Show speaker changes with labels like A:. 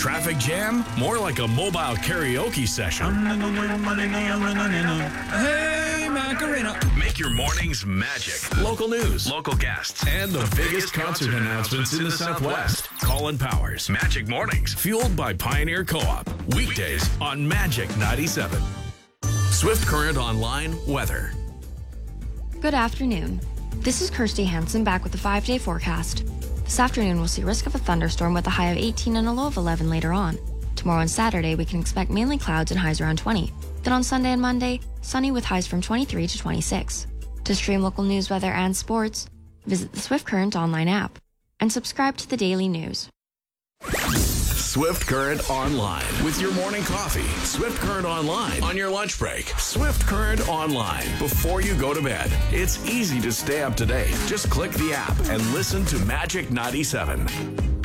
A: Traffic jam? More like a mobile karaoke session.
B: Hey, Macarena.
A: Make your mornings magic. Local news, local guests, and the biggest concert announcements in the Southwest. Colin Powers, Magic Mornings, fueled by Pioneer Co-op. Weekdays on Magic 97. Swift Current Online weather.
C: Good afternoon. This is Kirsty Hansen back with the 5-day forecast. This afternoon we'll see risk of a thunderstorm with a high of 18 and a low of 11 later on. Tomorrow and Saturday we can expect mainly clouds and highs around 20. Then on Sunday and Monday, sunny with highs from 23 to 26. To stream local news, weather, and sports, visit the Swift Current online app and subscribe to the daily news.
A: Swift Current Online with your morning coffee. Swift Current Online on your lunch break. Swift Current Online before you go to bed. It's easy to stay up to date. Just click the app and listen to Magic 97.